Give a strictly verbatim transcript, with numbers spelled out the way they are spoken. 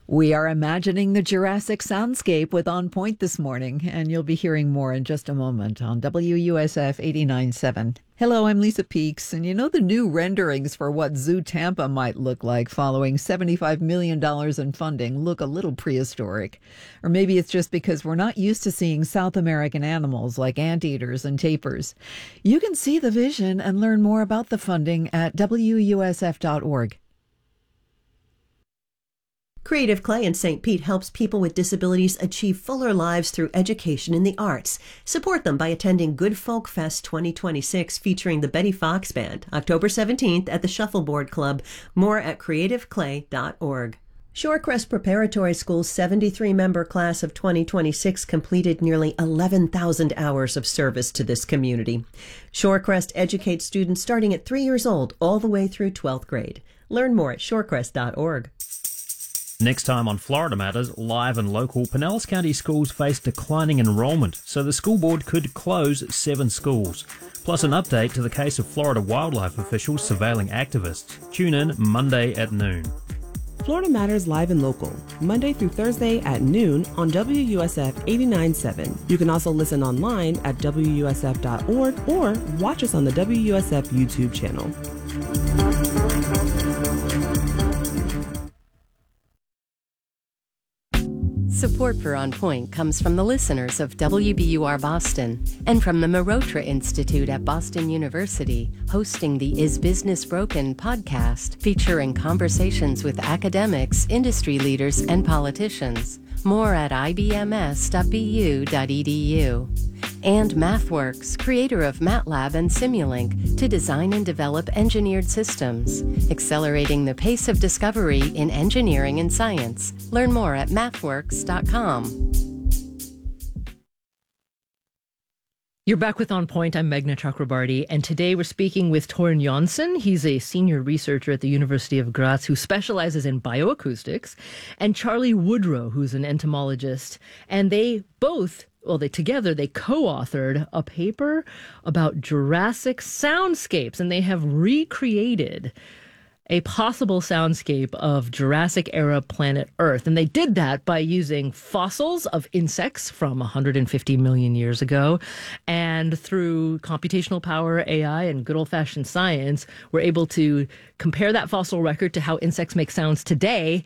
We are imagining the Jurassic soundscape with On Point this morning, and you'll be hearing more in just a moment on W U S F eighty-nine point seven. Hello, I'm Lisa Peaks, and you know the new renderings for what Zoo Tampa might look like following seventy-five million dollars in funding look a little prehistoric. Or maybe it's just because we're not used to seeing South American animals like anteaters and tapirs. You can see the vision and learn more about the funding at W U S F dot org. Creative Clay in Saint Pete helps people with disabilities achieve fuller lives through education in the arts. Support them by attending Good Folk Fest twenty twenty-six featuring the Betty Fox Band, October seventeenth at the Shuffleboard Club. More at creative clay dot org. Shorecrest Preparatory School's seventy-three member class of twenty twenty-six completed nearly eleven thousand hours of service to this community. Shorecrest educates students starting at three years old all the way through twelfth grade. Learn more at shorecrest dot org. Next time on Florida Matters, live and local, Pinellas County schools face declining enrollment, so the school board could close seven schools. Plus an update to the case of Florida wildlife officials surveilling activists. Tune in Monday at noon. Florida Matters live and local, Monday through Thursday at noon on W U S F eighty-nine point seven. You can also listen online at W U S F dot org or watch us on the W U S F YouTube channel. Support for On Point comes from the listeners of W B U R Boston and from the Marotra Institute at Boston University, hosting the Is Business Broken podcast, featuring conversations with academics, industry leaders, and politicians. More at I B M S dot B U dot E D U. And MathWorks, creator of MATLAB and Simulink, to design and develop engineered systems, accelerating the pace of discovery in engineering and science. Learn more at mathworks dot com. You're back with On Point. I'm Meghna Chakrabarty, and today we're speaking with Torun Jonsson. He's a senior researcher at the University of Graz who specializes in bioacoustics, and Charlie Woodrow, who's an entomologist. And they both, well, they together, they co-authored a paper about Jurassic soundscapes, and they have recreated a possible soundscape of Jurassic-era planet Earth. And they did that by using fossils of insects from one hundred fifty million years ago. And through computational power, A I, and good old-fashioned science, we're able to compare that fossil record to how insects make sounds today